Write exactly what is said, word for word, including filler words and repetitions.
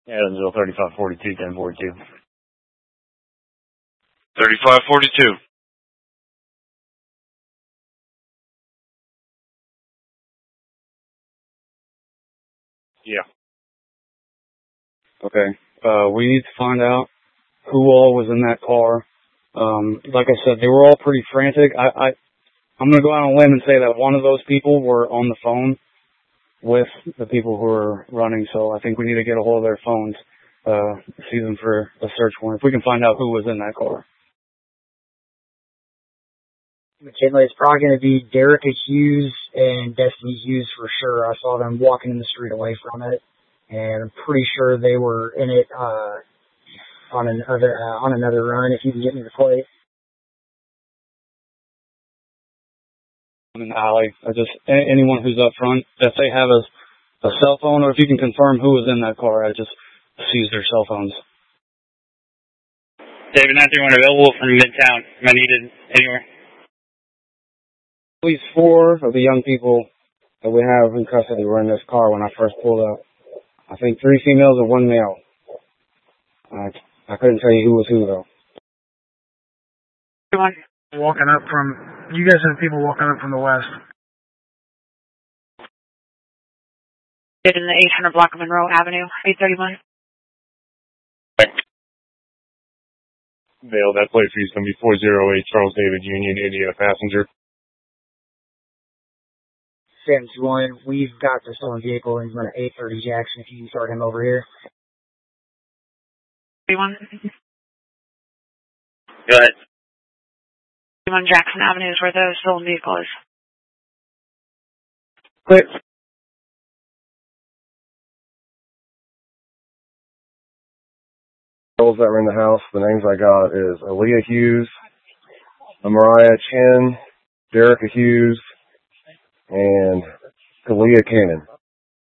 Adamsville, thirty-five forty-two, ten forty-two. thirty-five forty-two. Yeah. Okay. Uh, we need to find out who all was in that car. Um, like I said, they were all pretty frantic. I, I, I'm going to go out on a limb and say that one of those people were on the phone with the people who were running, so I think we need to get a hold of their phones, uh, see them for a search warrant, if we can find out who was in that car. McKinley, it's probably going to be Derek Hughes and Destiny Hughes for sure. I saw them walking in the street away from it, and I'm pretty sure they were in it uh, on another uh, on another run. If you can get me the plate. In the alley, I just anyone who's up front, if they have a, a cell phone, or if you can confirm who was in that car, I just seize their cell phones. David nine three one available from Midtown. Am I needed anywhere? At least four of the young people that we have in custody were in this car when I first pulled up. I think three females and one male. I, I couldn't tell you who was who, though. Walking up from, you guys have people walking up from the west. In the eight hundred block of Monroe Avenue, eight thirty-one. Vale, that plate for you is going to be four zero eight Charles David Union, Indiana passenger. seven two one, we've got the stolen vehicle and he's running eight thirty Jackson. If you can start him over here. thirty-one. Go ahead. thirty-one Jackson Avenue is where the stolen vehicle is. Clear. Those that were in the house, the names I got is Aaliyah Hughes, Mariah Chen, Derek Hughes, and Kalia Cannon.